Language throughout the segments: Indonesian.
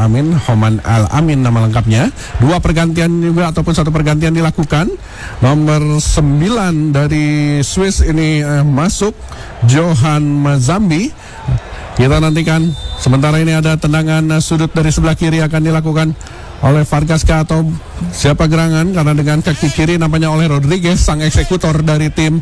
Al-Amin, Homan Al-Amin nama lengkapnya. 2 pergantian juga ataupun 1 pergantian dilakukan. Nomor 9 dari Swiss ini masuk, Johan Mazambi. Kita nantikan. Sementara ini ada tendangan sudut dari sebelah kiri akan dilakukan oleh Vargaska atau siapa gerangan, karena dengan kaki kiri nampaknya oleh Rodriguez, sang eksekutor dari tim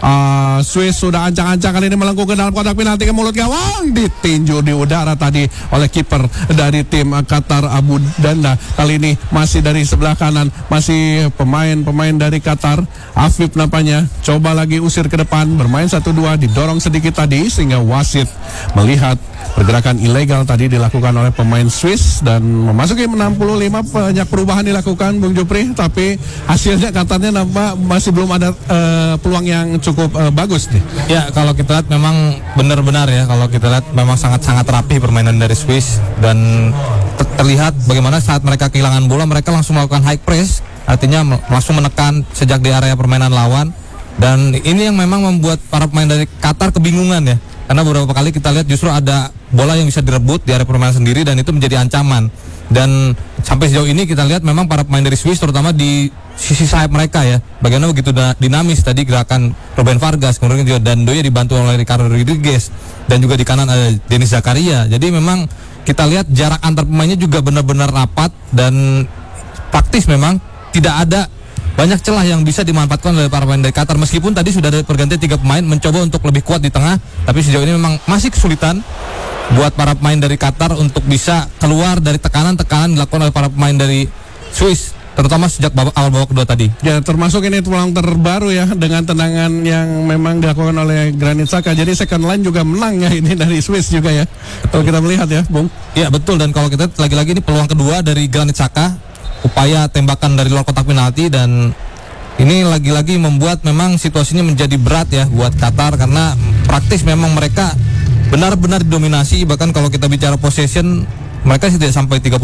Swiss. Sudah ancang-ancang kali ini melengkung ke dalam kotak penalti, ke mulut gawang, ditinju di udara tadi oleh kiper dari tim Qatar, Abu Danda. Kali ini masih dari sebelah kanan, masih pemain dari Qatar. Afif nampaknya coba lagi usir ke depan, bermain 1-2, didorong sedikit tadi sehingga wasit melihat pergerakan ilegal tadi dilakukan oleh pemain Swiss dan memasuki 65. Banyak perubahan dilakukan Bung Jupri, tapi hasilnya katanya nampak masih belum ada peluang yang cukup bagus nih. Ya, kalau kita lihat memang benar-benar ya, kalau kita lihat memang sangat-sangat rapi permainan dari Swiss, dan terlihat bagaimana saat mereka kehilangan bola mereka langsung melakukan high press, artinya langsung menekan sejak di area permainan lawan, dan ini yang memang membuat para pemain dari Qatar kebingungan ya, karena beberapa kali kita lihat justru ada bola yang bisa direbut di area permainan sendiri dan itu menjadi ancaman. Dan sampai sejauh ini kita lihat memang para pemain dari Swiss terutama di sisi sayap mereka ya, bagaimana begitu dinamis tadi gerakan Robben Vargas, kemudian juga Dandoya dibantu oleh Ricardo Rodriguez, dan juga di kanan ada Denis Zakaria. Jadi memang kita lihat jarak antar pemainnya juga benar-benar rapat dan praktis, memang tidak ada banyak celah yang bisa dimanfaatkan oleh para pemain dari Qatar. Meskipun tadi sudah ada pergantian 3 pemain mencoba untuk lebih kuat di tengah, tapi sejauh ini memang masih kesulitan buat para pemain dari Qatar untuk bisa keluar dari tekanan-tekanan dilakukan oleh para pemain dari Swiss, terutama sejak awal babak kedua tadi. Ya, termasuk ini peluang terbaru ya dengan tendangan yang memang dilakukan oleh Granit Xhaka. Jadi second line juga menang ya ini dari Swiss juga ya. Kalau kita melihat ya, Bung. Iya betul, dan kalau kita lagi-lagi ini peluang kedua dari Granit Xhaka, upaya tembakan dari luar kotak penalti, dan ini lagi-lagi membuat memang situasinya menjadi berat ya buat Qatar, karena praktis memang mereka benar-benar didominasi. Bahkan kalau kita bicara possession, mereka tidak sampai 30%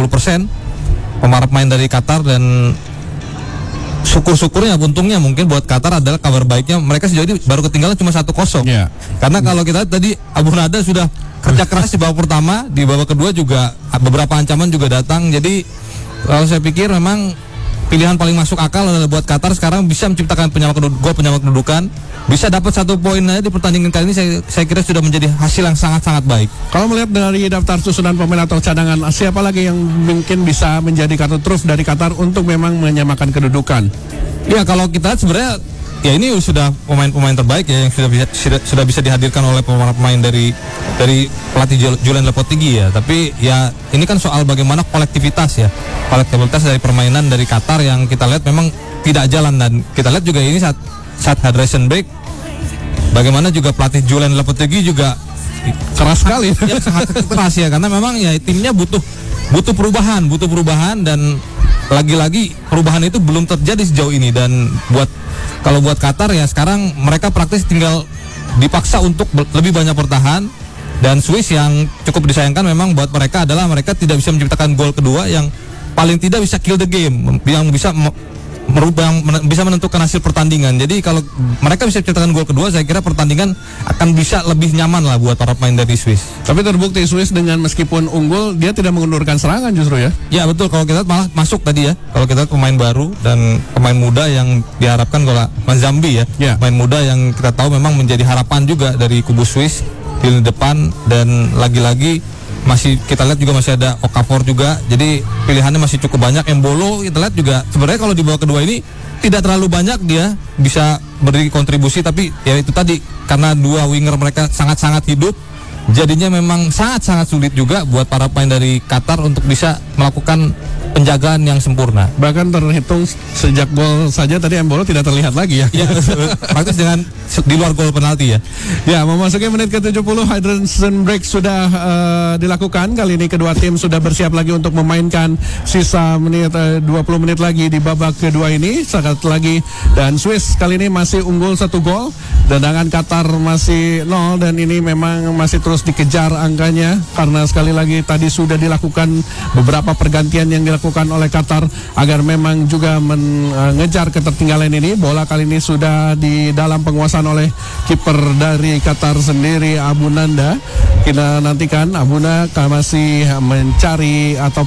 pemain dari Qatar, dan syukur-syukurnya, untungnya mungkin buat Qatar adalah kabar baiknya mereka sejauh ini baru ketinggalan cuma 1-0. Yeah. Karena kalau kita tadi Abu Nada sudah kerja keras di babak pertama, di babak kedua juga beberapa ancaman juga datang. Jadi kalau saya pikir memang pilihan paling masuk akal adalah buat Qatar sekarang bisa menciptakan gol penyama kedudukan, bisa dapat 1 poin aja di pertandingan kali ini. Saya kira sudah menjadi hasil yang sangat-sangat baik. Kalau melihat dari daftar susunan pemain atau cadangan, siapa lagi yang mungkin bisa menjadi kartu truf dari Qatar untuk memang menyamakan kedudukan? Ya, kalau kita sebenarnya ya ini sudah pemain-pemain terbaik ya yang sudah bisa dihadirkan oleh pemain dari pelatih Julen Lopetegui ya. Tapi ya ini kan soal bagaimana kolektivitas dari permainan dari Qatar yang kita lihat memang tidak jalan, dan kita lihat juga ini saat hydration break bagaimana juga pelatih Julen Lopetegui juga keras sekali ya, sangat keras ya, karena memang ya timnya butuh perubahan, dan lagi-lagi perubahan itu belum terjadi sejauh ini. Dan kalau buat Qatar ya sekarang mereka praktis tinggal dipaksa untuk lebih banyak bertahan, dan Swiss yang cukup disayangkan memang buat mereka adalah mereka tidak bisa menciptakan gol kedua yang paling tidak bisa kill the game, yang bisa bisa menentukan hasil pertandingan. Jadi kalau mereka bisa menciptakan gol kedua, saya kira pertandingan akan bisa lebih nyaman lah buat para pemain dari Swiss. Tapi terbukti Swiss dengan meskipun unggul, dia tidak mengundurkan serangan justru ya. Ya betul, kalau kita malah masuk tadi ya. Kalau kita pemain baru dan pemain muda yang diharapkan, kalau Mazambi ya, pemain muda yang kita tahu memang menjadi harapan juga dari kubu Swiss di depan, dan lagi-lagi masih kita lihat juga masih ada Okafor juga. Jadi pilihannya masih cukup banyak. Embolo kita lihat juga sebenarnya kalau di babak kedua ini tidak terlalu banyak dia bisa beri kontribusi, tapi ya itu tadi karena 2 winger mereka sangat-sangat hidup, jadinya memang sangat-sangat sulit juga buat para pemain dari Qatar untuk bisa melakukan penjagaan yang sempurna. Bahkan terhitung sejak gol saja tadi Embolo tidak terlihat lagi ya. Ya, praktis dengan di luar gol penalti ya. Ya, memasuki menit ke-70, hydration break sudah dilakukan. Kali ini kedua tim sudah bersiap lagi untuk memainkan sisa menit 20 menit lagi di babak kedua ini. Sekali lagi, dan Swiss kali ini masih unggul 1 gol. Tendangan Qatar masih 0, dan ini memang masih terus dikejar angkanya karena sekali lagi tadi sudah dilakukan beberapa pergantian yang dilakukan oleh Qatar agar memang juga mengejar ketertinggalan ini. Bola kali ini sudah di dalam penguasaan oleh kiper dari Qatar sendiri, Abu Nanda. Kita nantikan Abu Nanda masih mencari atau